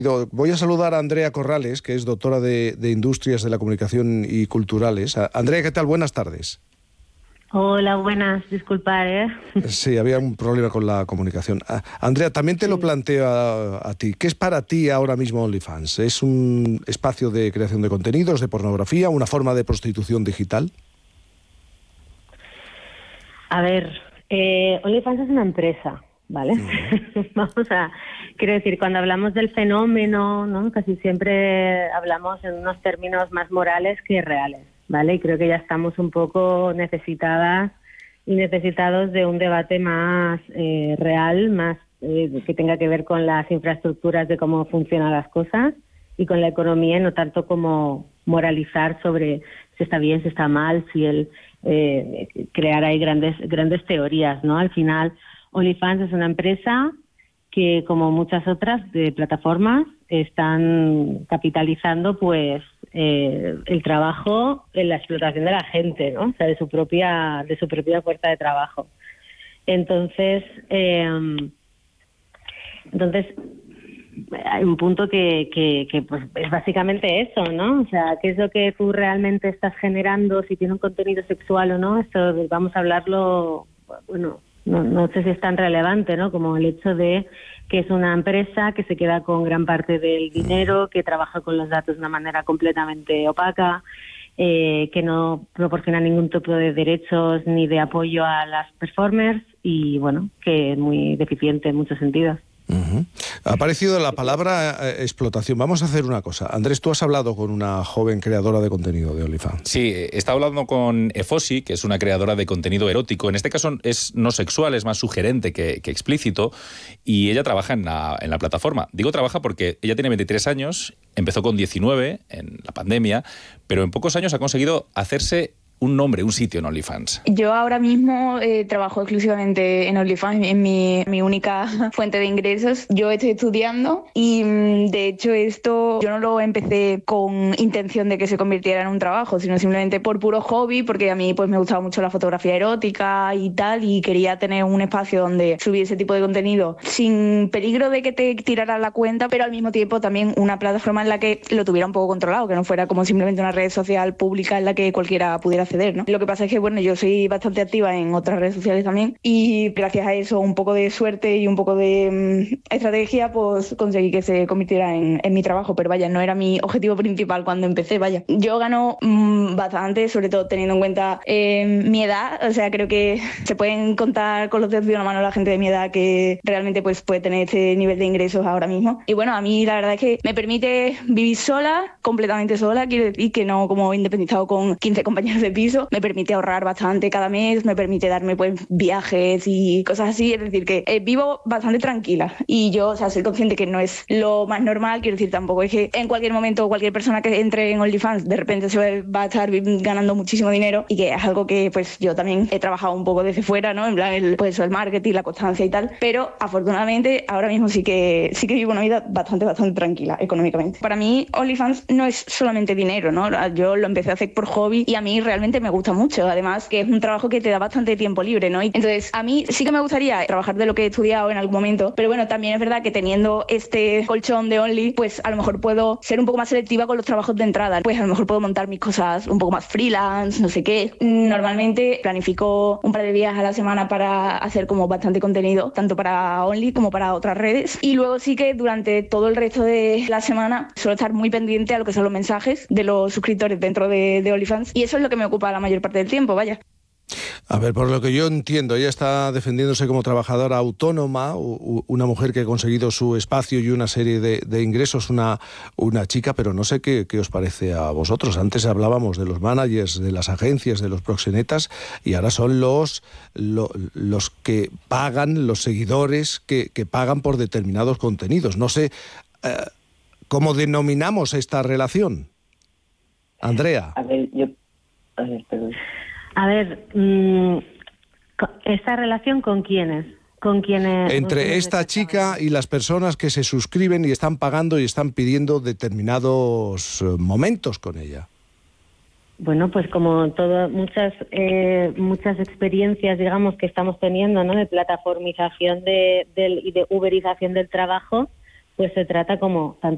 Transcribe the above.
Voy a saludar a Andrea Corrales, que es doctora de Industrias de la Comunicación y Culturales. Andrea, ¿qué tal? Buenas tardes. Hola, buenas. Disculpad, Sí, había un problema con la comunicación. Andrea, también te lo planteo a ti. ¿Qué es para ti ahora mismo OnlyFans? ¿Es un espacio de creación de contenidos, de pornografía, una forma de prostitución digital? A ver, OnlyFans es una empresa, ¿vale? Quiero decir, cuando hablamos del fenómeno, ¿no? Casi siempre hablamos en unos términos más morales que reales, ¿vale? Y creo que ya estamos un poco necesitadas y necesitados de un debate más real, más que tenga que ver con las infraestructuras de cómo funcionan las cosas y con la economía, no tanto como moralizar sobre si está bien, si está mal, si crear ahí grandes teorías, ¿no? Al final, OnlyFans es una empresa que, como muchas otras de plataformas, están capitalizando pues el trabajo en la explotación de la gente, ¿no? O sea, de su propia fuerza de trabajo. Entonces hay un punto que pues es básicamente eso, ¿no? O sea, ¿qué es lo que tú realmente estás generando? Si tiene un contenido sexual o no, esto vamos a hablarlo, bueno, no sé si es tan relevante, ¿no? Como el hecho de que es una empresa que se queda con gran parte del dinero, que trabaja con los datos de una manera completamente opaca, que no proporciona ningún tipo de derechos ni de apoyo a las performers y, bueno, que es muy deficiente en muchos sentidos. Ha aparecido la palabra explotación. Vamos a hacer una cosa. Andrés, tú has hablado con una joven creadora de contenido de OnlyFans. Sí, he estado hablando con Efosi, que es una creadora de contenido erótico. En este caso es no sexual, es más sugerente que explícito, y ella trabaja en la plataforma. Digo trabaja porque ella tiene 23 años, empezó con 19 en la pandemia, pero en pocos años ha conseguido hacerse un nombre, un sitio en OnlyFans. Yo ahora mismo trabajo exclusivamente en OnlyFans, en mi única fuente de ingresos. Yo estoy estudiando y de hecho esto yo no lo empecé con intención de que se convirtiera en un trabajo, sino simplemente por puro hobby, porque a mí pues me gustaba mucho la fotografía erótica y tal, y quería tener un espacio donde subir ese tipo de contenido sin peligro de que te tiraran la cuenta, pero al mismo tiempo también una plataforma en la que lo tuviera un poco controlado, que no fuera como simplemente una red social pública en la que cualquiera pudiera acceder, ¿no? Lo que pasa es que, bueno, yo soy bastante activa en otras redes sociales también y gracias a eso, un poco de suerte y un poco de estrategia, pues conseguí que se convirtiera en mi trabajo, pero vaya, no era mi objetivo principal cuando empecé, vaya. Yo gano bastante, sobre todo teniendo en cuenta mi edad, o sea, creo que se pueden contar con los dedos de una mano la gente de mi edad que realmente pues puede tener este nivel de ingresos ahora mismo. Y bueno, a mí la verdad es que me permite vivir sola, completamente sola, quiero decir que no como independizado con 15 compañeros de piso, me permite ahorrar bastante cada mes, me permite darme pues viajes y cosas así, es decir que vivo bastante tranquila y yo, o sea, soy consciente que no es lo más normal, quiero decir, tampoco es que en cualquier momento cualquier persona que entre en OnlyFans de repente se va a estar ganando muchísimo dinero, y que es algo que pues yo también he trabajado un poco desde fuera, ¿no? En plan pues el marketing, la constancia y tal, pero afortunadamente ahora mismo sí que vivo una vida bastante tranquila económicamente. Para mí OnlyFans no es solamente dinero, ¿no? Yo lo empecé a hacer por hobby y a mí realmente me gusta mucho, además que es un trabajo que te da bastante tiempo libre, ¿no? Y entonces a mí sí que me gustaría trabajar de lo que he estudiado en algún momento, pero bueno, también es verdad que teniendo este colchón de Only, pues a lo mejor puedo ser un poco más selectiva con los trabajos de entrada, pues a lo mejor puedo montar mis cosas un poco más freelance, no sé qué. Normalmente planifico un par de días a la semana para hacer como bastante contenido, tanto para Only como para otras redes, y luego sí que durante todo el resto de la semana suelo estar muy pendiente a lo que son los mensajes de los suscriptores dentro de OnlyFans, y eso es lo que me ocupa la mayor parte del tiempo, vaya. A ver, por lo que yo entiendo, ella está defendiéndose como trabajadora autónoma, una mujer que ha conseguido su espacio y una serie de ingresos, una chica, pero no sé qué os parece a vosotros. Antes hablábamos de los managers, de las agencias, de los proxenetas, y ahora son los que pagan, los seguidores que pagan por determinados contenidos. No sé cómo denominamos esta relación. Andrea. A ver, ¿esta relación con quiénes? ¿Con quiénes? Entre esta chica y las personas que se suscriben y están pagando y están pidiendo determinados momentos con ella. Bueno, pues como muchas experiencias, digamos, que estamos teniendo, ¿no? De plataformización y de uberización del trabajo, pues se trata como tanto